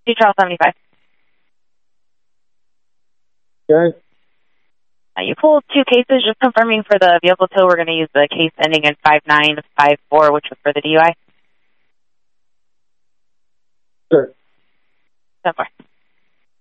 Charles 75. Okay. You pulled 2 cases, just confirming for the vehicle tow, we're going to use the case ending in 5954, which was for the DUI. Sure. 10-4.